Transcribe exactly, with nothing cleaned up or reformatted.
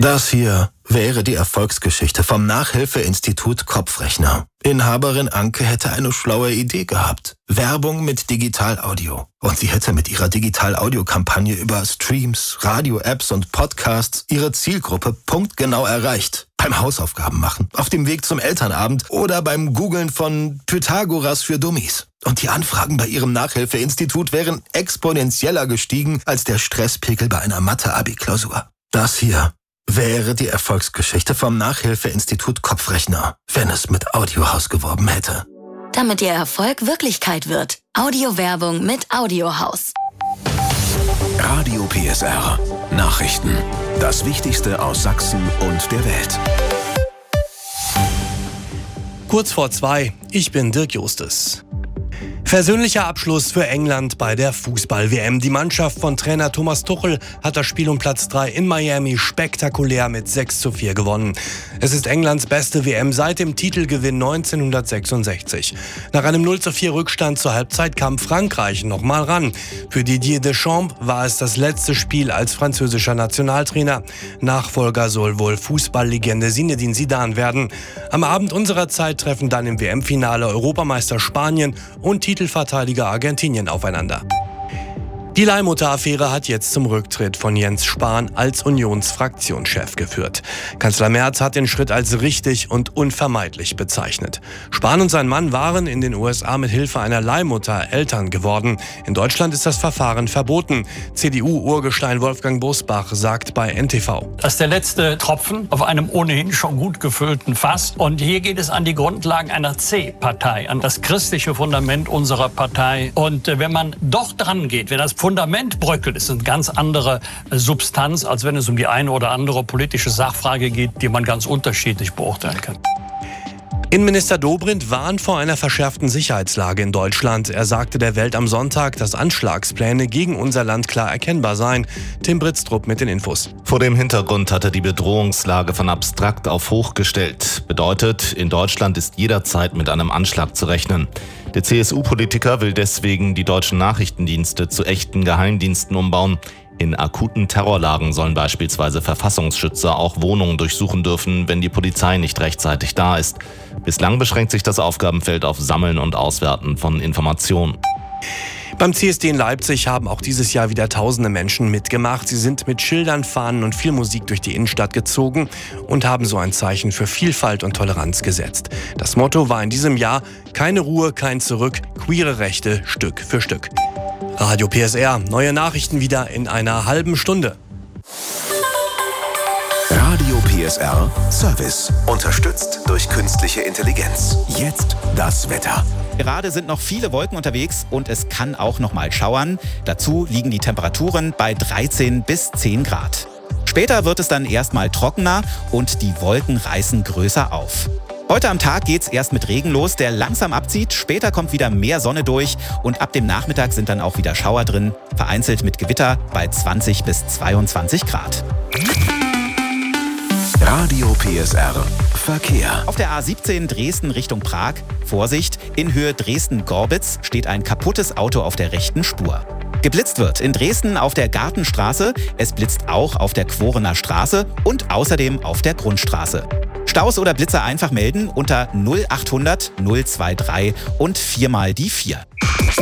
Das hier wäre die Erfolgsgeschichte vom Nachhilfeinstitut Kopfrechner. Inhaberin Anke hätte eine schlaue Idee gehabt. Werbung mit Digital-Audio. Und sie hätte mit ihrer Digital-Audio-Kampagne über Streams, Radio-Apps und Podcasts ihre Zielgruppe punktgenau erreicht. Beim Hausaufgaben machen, auf dem Weg zum Elternabend oder beim Googlen von Pythagoras für Dummies. Und die Anfragen bei ihrem Nachhilfeinstitut wären exponentieller gestiegen als der Stresspegel bei einer Mathe-Abi-Klausur. Das hier wäre die Erfolgsgeschichte vom Nachhilfeinstitut Kopfrechner, wenn es mit Audiohaus geworben hätte. Damit Ihr Erfolg Wirklichkeit wird. Audiowerbung mit Audiohaus. Radio P S R. Nachrichten. Das Wichtigste aus Sachsen und der Welt. Kurz vor zwei, ich bin Dirk Justus. Versöhnlicher Abschluss für England bei der Fußball-W M. Die Mannschaft von Trainer Thomas Tuchel hat das Spiel um Platz drei in Miami spektakulär mit sechs zu vier gewonnen. Es ist Englands beste W M seit dem Titelgewinn neunzehnhundertsechsundsechzig. Nach einem null zu vier Rückstand zur Halbzeit kam Frankreich nochmal ran. Für Didier Deschamps war es das letzte Spiel als französischer Nationaltrainer. Nachfolger soll wohl Fußballlegende Zinedine Zidane werden. Am Abend unserer Zeit treffen dann im W M-Finale Europameister Spanien und Titelverteidiger Argentinien aufeinander. Die Leihmutter-Affäre hat jetzt zum Rücktritt von Jens Spahn als Unionsfraktionschef geführt. Kanzler Merz hat den Schritt als richtig und unvermeidlich bezeichnet. Spahn und sein Mann waren in den U S A mit Hilfe einer Leihmutter Eltern geworden. In Deutschland ist das Verfahren verboten. C D U-Urgestein Wolfgang Bosbach sagt bei N T V. Das ist der letzte Tropfen auf einem ohnehin schon gut gefüllten Fass. Und hier geht es an die Grundlagen einer C-Partei, an das christliche Fundament unserer Partei. Und wenn man doch dran geht, wenn das Fundament bröckelt, ist eine ganz andere Substanz, als wenn es um die eine oder andere politische Sachfrage geht, die man ganz unterschiedlich beurteilen kann. Innenminister Dobrindt warnt vor einer verschärften Sicherheitslage in Deutschland. Er sagte der Welt am Sonntag, dass Anschlagspläne gegen unser Land klar erkennbar seien. Tim Britztrup mit den Infos. Vor dem Hintergrund hat er die Bedrohungslage von abstrakt auf hoch gestellt. Bedeutet, in Deutschland ist jederzeit mit einem Anschlag zu rechnen. Der C S U-Politiker will deswegen die deutschen Nachrichtendienste zu echten Geheimdiensten umbauen. In akuten Terrorlagen sollen beispielsweise Verfassungsschützer auch Wohnungen durchsuchen dürfen, wenn die Polizei nicht rechtzeitig da ist. Bislang beschränkt sich das Aufgabenfeld auf Sammeln und Auswerten von Informationen. Beim C S D in Leipzig haben auch dieses Jahr wieder tausende Menschen mitgemacht. Sie sind mit Schildern, Fahnen und viel Musik durch die Innenstadt gezogen und haben so ein Zeichen für Vielfalt und Toleranz gesetzt. Das Motto war in diesem Jahr: keine Ruhe, kein Zurück, queere Rechte Stück für Stück. Radio P S R, neue Nachrichten wieder in einer halben Stunde. Radio P S R Service. Unterstützt durch künstliche Intelligenz. Jetzt das Wetter. Gerade sind noch viele Wolken unterwegs und es kann auch noch mal schauern. Dazu liegen die Temperaturen bei dreizehn bis zehn Grad. Später wird es dann erstmal trockener und die Wolken reißen größer auf. Heute am Tag geht's erst mit Regen los, der langsam abzieht. Später kommt wieder mehr Sonne durch und ab dem Nachmittag sind dann auch wieder Schauer drin. Vereinzelt mit Gewitter bei zwanzig bis zweiundzwanzig Grad. Radio P S R Verkehr. Auf der A siebzehn Dresden Richtung Prag. Vorsicht, in Höhe Dresden-Gorbitz steht ein kaputtes Auto auf der rechten Spur. Geblitzt wird in Dresden auf der Gartenstraße, es blitzt auch auf der Quorener Straße und außerdem auf der Grundstraße. Staus oder Blitzer einfach melden unter null achthundert null drei drei und viermal die vier.